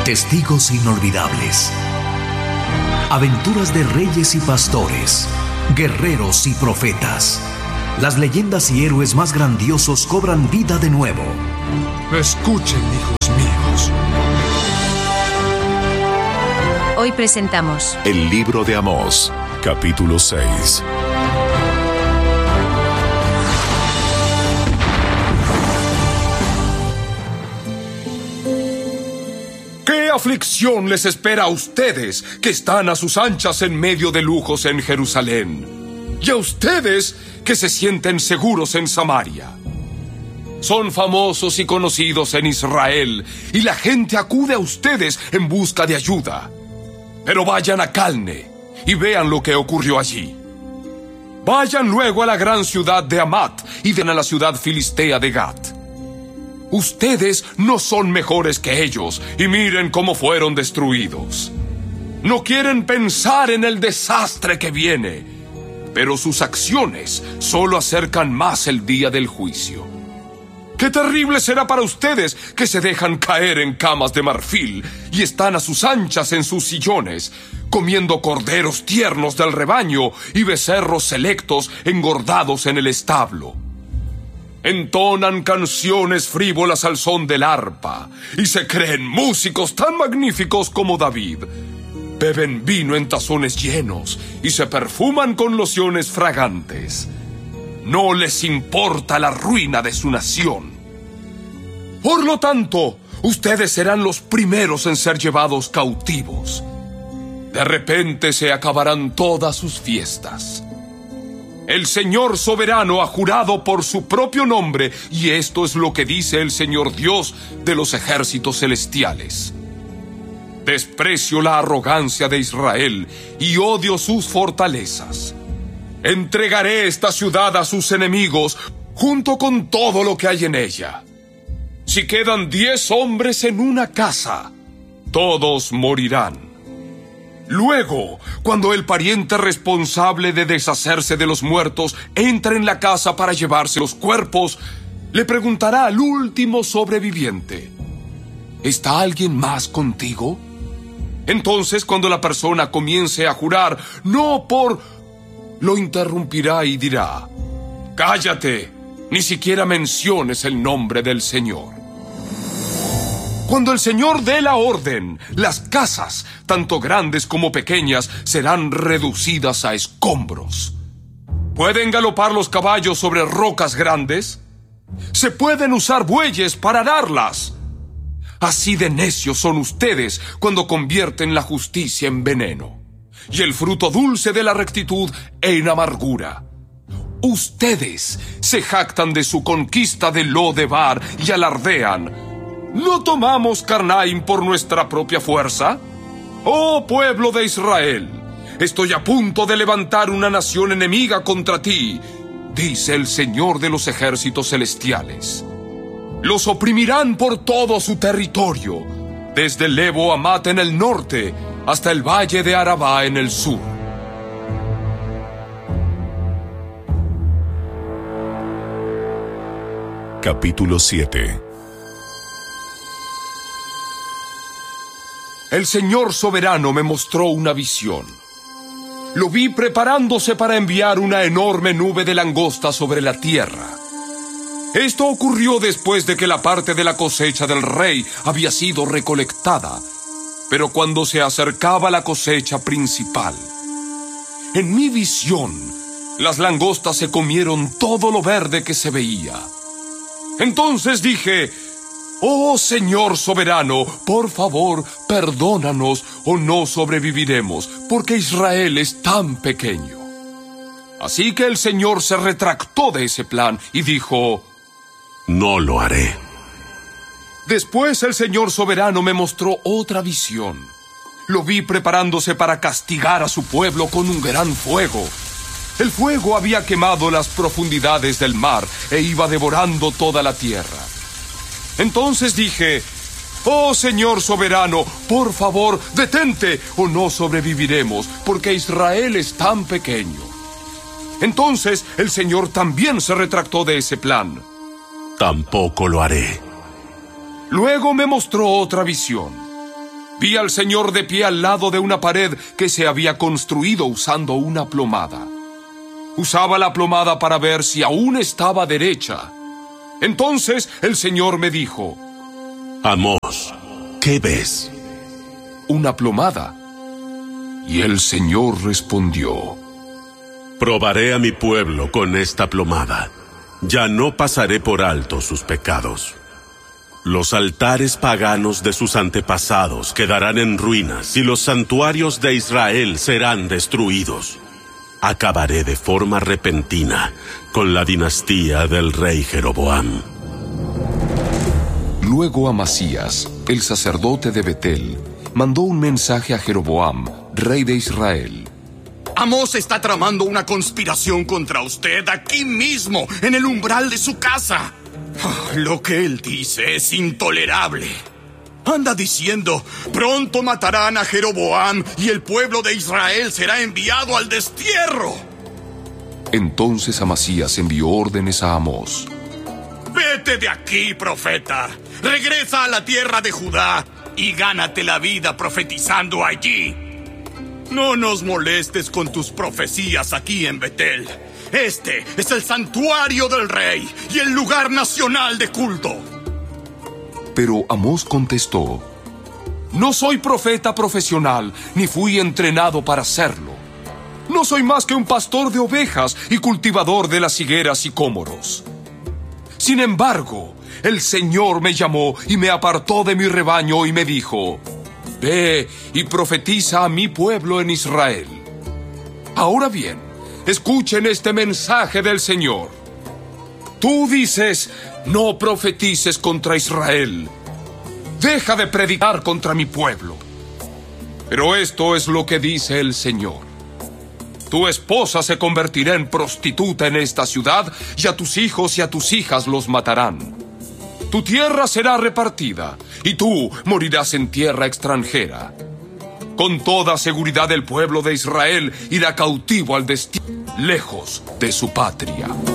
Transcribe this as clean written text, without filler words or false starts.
Testigos inolvidables. Aventuras de reyes y pastores, guerreros y profetas. Las leyendas y héroes más grandiosos cobran vida de nuevo. Escuchen, hijos míos. Hoy presentamos El libro de Amós, capítulo 6. ¿Qué aflicción les espera a ustedes que están a sus anchas en medio de lujos en Jerusalén? Y a ustedes que se sienten seguros en Samaria. Son famosos y conocidos en Israel, y la gente acude a ustedes en busca de ayuda. Pero vayan a Calne y vean lo que ocurrió allí. Vayan luego a la gran ciudad de Hamat y ven a la ciudad filistea de Gat. Ustedes no son mejores que ellos, y miren cómo fueron destruidos. No quieren pensar en el desastre que viene, pero sus acciones solo acercan más el día del juicio. ¡Qué terrible será para ustedes que se dejan caer en camas de marfil y están a sus anchas en sus sillones, comiendo corderos tiernos del rebaño y becerros selectos engordados en el establo! Entonan canciones frívolas al son del arpa y se creen músicos tan magníficos como David. Beben vino en tazones llenos y se perfuman con lociones fragantes. No les importa la ruina de su nación. Por lo tanto, ustedes serán los primeros en ser llevados cautivos. De repente se acabarán todas sus fiestas. El Señor soberano ha jurado por su propio nombre, y esto es lo que dice el Señor Dios de los ejércitos celestiales. Desprecio la arrogancia de Israel y odio sus fortalezas. Entregaré esta ciudad a sus enemigos, junto con todo lo que hay en ella. Si quedan 10 hombres en una casa, todos morirán. Luego, cuando el pariente responsable de deshacerse de los muertos entre en la casa para llevarse los cuerpos, le preguntará al último sobreviviente: ¿está alguien más contigo? Entonces, cuando la persona comience a jurar, lo interrumpirá y dirá: «Cállate, ni siquiera menciones el nombre del Señor». Cuando el Señor dé la orden, las casas, tanto grandes como pequeñas, serán reducidas a escombros. ¿Pueden galopar los caballos sobre rocas grandes? ¿Se pueden usar bueyes para ararlas? Así de necios son ustedes cuando convierten la justicia en veneno y el fruto dulce de la rectitud en amargura. Ustedes se jactan de su conquista de Lo-debar y alardean: ¿no tomamos Carnaim por nuestra propia fuerza? ¡Oh pueblo de Israel! Estoy a punto de levantar una nación enemiga contra ti, dice el Señor de los ejércitos celestiales. Los oprimirán por todo su territorio, desde Lebo Hamat en el norte hasta el valle de Arabá en el sur. Capítulo 7. El Señor soberano me mostró una visión. Lo vi preparándose para enviar una enorme nube de langosta sobre la tierra. Esto ocurrió después de que la parte de la cosecha del rey había sido recolectada, pero cuando se acercaba la cosecha principal. En mi visión, las langostas se comieron todo lo verde que se veía. Entonces dije: «Oh Señor soberano, por favor, perdónanos o no sobreviviremos, porque Israel es tan pequeño». Así que el Señor se retractó de ese plan y dijo: «No lo haré». Después el Señor soberano me mostró otra visión. Lo vi preparándose para castigar a su pueblo con un gran fuego. El fuego había quemado las profundidades del mar e iba devorando toda la tierra. Entonces dije: «Oh Señor soberano, por favor, detente o no sobreviviremos, porque Israel es tan pequeño». Entonces el Señor también se retractó de ese plan. «Tampoco lo haré». Luego me mostró otra visión. Vi al Señor de pie al lado de una pared que se había construido usando una plomada. Usaba la plomada para ver si aún estaba derecha. Entonces el Señor me dijo: Amós, ¿qué ves? Una plomada. Y el Señor respondió: Probaré a mi pueblo con esta plomada. Ya no pasaré por alto sus pecados. Los altares paganos de sus antepasados quedarán en ruinas y los santuarios de Israel serán destruidos. Acabaré de forma repentina con la dinastía del rey Jeroboam. Luego Amasías, el sacerdote de Betel, mandó un mensaje a Jeroboam, rey de Israel. Amós está tramando una conspiración contra usted aquí mismo, en el umbral de su casa. Lo que él dice es intolerable. Anda diciendo: pronto matarán a Jeroboam y el pueblo de Israel será enviado al destierro. Entonces Amasías envió órdenes a Amós: Vete de aquí, profeta. Regresa a la tierra de Judá y gánate la vida profetizando allí. No nos molestes con tus profecías aquí en Betel. Este es el santuario del rey y el lugar nacional de culto. Pero Amós contestó: No soy profeta profesional, ni fui entrenado para serlo. No soy más que un pastor de ovejas y cultivador de las higueras sicómoros. Sin embargo, el Señor me llamó y me apartó de mi rebaño y me dijo: Ve y profetiza a mi pueblo en Israel. Ahora bien, escuchen este mensaje del Señor. Tú dices: no profetices contra Israel. Deja de predicar contra mi pueblo. Pero esto es lo que dice el Señor: tu esposa se convertirá en prostituta en esta ciudad, y a tus hijos y a tus hijas los matarán. Tu tierra será repartida, y tú morirás en tierra extranjera. Con toda seguridad el pueblo de Israel irá cautivo al destino, lejos de su patria.